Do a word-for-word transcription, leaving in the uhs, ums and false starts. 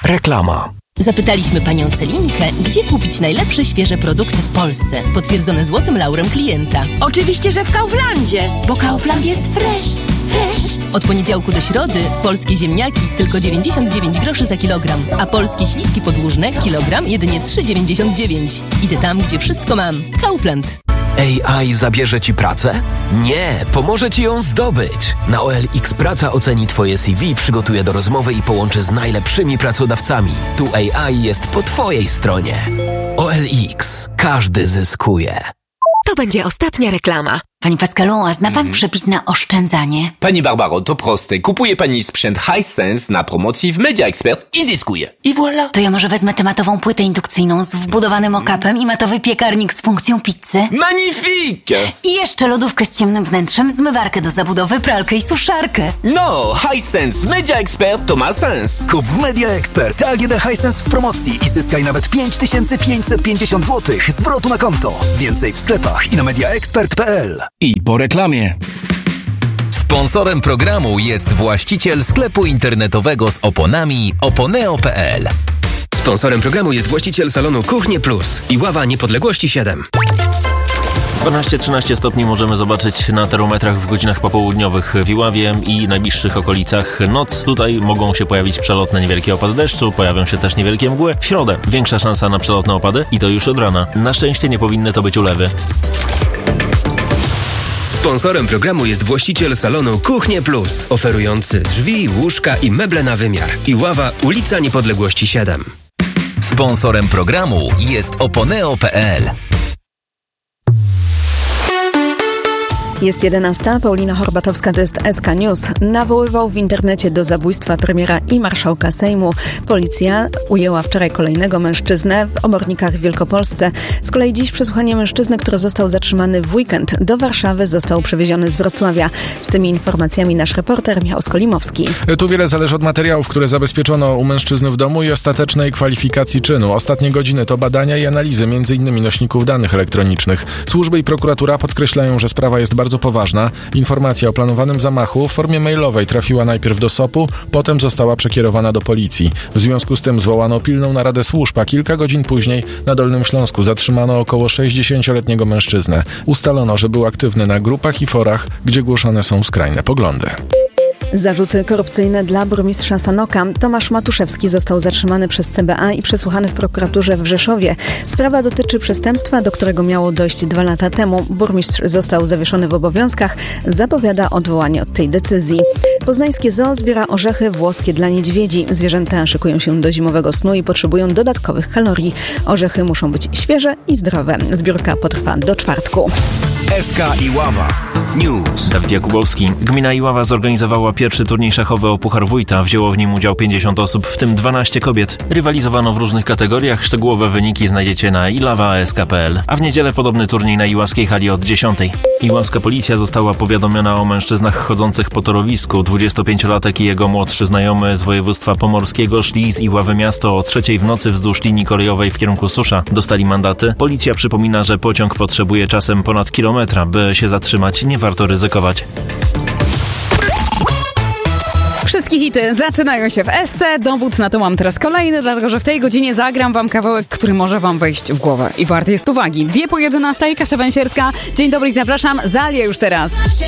Reklama. Zapytaliśmy panią Celinkę, gdzie kupić najlepsze świeże produkty w Polsce. Potwierdzone złotym laurem klienta. Oczywiście, że w Kauflandzie, bo Kaufland jest fresh, fresh. Od poniedziałku do środy polskie ziemniaki tylko dziewięćdziesiąt dziewięć groszy za kilogram, a polskie śliwki podłużne kilogram jedynie trzy dziewięćdziesiąt dziewięć. Idę tam, gdzie wszystko mam. Kaufland. A I zabierze Ci pracę? Nie, pomoże Ci ją zdobyć. Na O L X Praca oceni Twoje C V, przygotuje do rozmowy i połączy z najlepszymi pracodawcami. Tu A I jest po Twojej stronie. O L X. Każdy zyskuje. To będzie ostatnia reklama. Pani Pascalu, a zna pan mm. przepis na oszczędzanie? Pani Barbaro, to proste. Kupuje pani sprzęt Hisense na promocji w Media Expert i zyskuje. I voilà. To ja może wezmę tę matową płytę indukcyjną z wbudowanym okapem i matowy piekarnik z funkcją pizzy. Magnifique! I jeszcze lodówkę z ciemnym wnętrzem, zmywarkę do zabudowy, pralkę i suszarkę. No, Hisense Media Expert to ma sens. Kup w Media Expert A G D Hisense w promocji i zyskaj nawet pięć tysięcy pięćset pięćdziesiąt złotych zwrotu na konto. Więcej w sklepach i na mediaexpert kropka p l. I po reklamie. Sponsorem programu jest właściciel sklepu internetowego z oponami oponeo kropka p l. Sponsorem programu jest właściciel salonu Kuchnie Plus i Ława Niepodległości siedem. dwanaście trzynaście stopni możemy zobaczyć na termometrach w godzinach popołudniowych w Iławie i najbliższych okolicach. Noc tutaj mogą się pojawić przelotne niewielkie opady deszczu, pojawią się też niewielkie mgły. W środę większa szansa na przelotne opady i to już od rana. Na szczęście nie powinny to być ulewy. Sponsorem programu jest właściciel salonu Kuchnie Plus, oferujący drzwi, łóżka i meble na wymiar. Iława, ulica Niepodległości siedem. Sponsorem programu jest oponeo kropka p l. Jest jedenasta, Paulina Horbatowska, to jest S K News. Nawoływał w internecie do zabójstwa premiera i marszałka Sejmu. Policja ujęła wczoraj kolejnego mężczyznę w Obornikach w Wielkopolsce. Z kolei dziś przesłuchanie mężczyzny, który został zatrzymany w weekend. Do Warszawy został przewieziony z Wrocławia. Z tymi informacjami nasz reporter Michał Skolimowski. Tu wiele zależy od materiałów, które zabezpieczono u mężczyzny w domu i ostatecznej kwalifikacji czynu. Ostatnie godziny to badania i analizy m.in. nośników danych elektronicznych. Służby i prokuratura podkreślają, że sprawa jest bardzo bardzo poważna. Informacja o planowanym zamachu w formie mailowej trafiła najpierw do S O P u, potem została przekierowana do policji. W związku z tym zwołano pilną naradę służb, a kilka godzin później na Dolnym Śląsku zatrzymano około sześćdziesięcioletniego mężczyznę. Ustalono, że był aktywny na grupach i forach, gdzie głoszone są skrajne poglądy. Zarzuty korupcyjne dla burmistrza Sanoka. Tomasz Matuszewski został zatrzymany przez C B A i przesłuchany w prokuraturze w Rzeszowie. Sprawa dotyczy przestępstwa, do którego miało dojść dwa lata temu. Burmistrz został zawieszony w obowiązkach. Zapowiada odwołanie od tej decyzji. Poznańskie zoo zbiera orzechy włoskie dla niedźwiedzi. Zwierzęta szykują się do zimowego snu i potrzebują dodatkowych kalorii. Orzechy muszą być świeże i zdrowe. Zbiórka potrwa do czwartku. S K Iława News. Dawid Jakubowski. Gmina Iława zorganizowała pierwszy turniej szachowy o Puchar Wójta. Wzięło w nim udział pięćdziesiąt osób, w tym dwanaście kobiet. Rywalizowano w różnych kategoriach. Szczegółowe wyniki znajdziecie na iława kropka s k kropka p l. A w niedzielę podobny turniej na iławskiej hali od dziesiątej. Iławska policja została powiadomiona o mężczyznach chodzących po torowisku. dwudziestopięciolatek i jego młodszy znajomy z województwa pomorskiego szli z Iławy miasto o trzeciej w nocy wzdłuż linii kolejowej w kierunku Susza. Dostali mandaty. Policja przypomina, że pociąg potrzebuje czasem ponad kilometra, by się zatrzymać. Nie warto ryzykować. Wszystkie hity zaczynają się w S C. Dowód na to mam teraz kolejny, dlatego że w tej godzinie zagram wam kawałek, który może wam wejść w głowę i warty jest uwagi. Dwie po jedenastej, Kasia Węsierska. Dzień dobry i zapraszam. Zalia już teraz.